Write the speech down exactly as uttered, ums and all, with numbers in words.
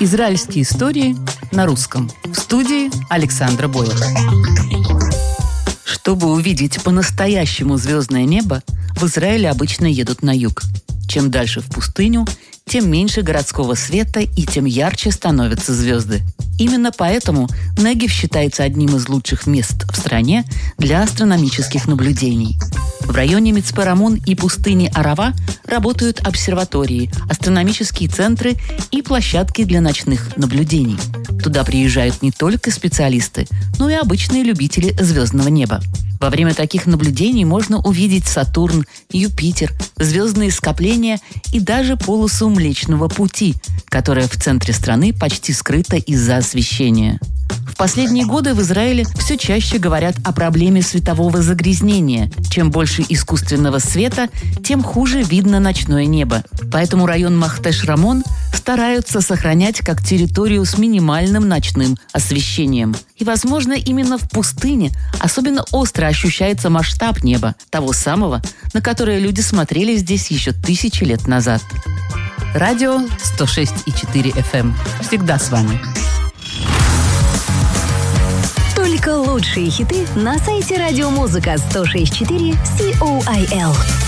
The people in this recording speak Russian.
Израильские истории на русском. В студии Александра Бойлер. Чтобы увидеть по-настоящему звездное небо, в Израиле обычно едут на юг. Чем дальше в пустыню, тем меньше городского света и тем ярче становятся звезды. Именно поэтому Негев считается одним из лучших мест в стране для астрономических наблюдений. В районе Мицпе-Рамон и пустыни Арава работают обсерватории, астрономические центры и площадки для ночных наблюдений. Туда приезжают не только специалисты, но и обычные любители звездного неба. Во время таких наблюдений можно увидеть Сатурн, Юпитер, звездные скопления и даже полосу Млечного Пути, которая в центре страны почти скрыта из-за освещения. В последние годы в Израиле все чаще говорят о проблеме светового загрязнения. Чем больше искусственного света, тем хуже видно ночное небо. Поэтому район Махтеш-Рамон стараются сохранять как территорию с минимальным ночным освещением. И, возможно, именно в пустыне особенно остро ощущается масштаб неба, того самого, на которое люди смотрели здесь еще тысячи лет назад. Радио сто шесть и четыре эф эм. Всегда с вами. Только лучшие хиты на сайте радиомузыка сто шесть и четыре си о ай эл.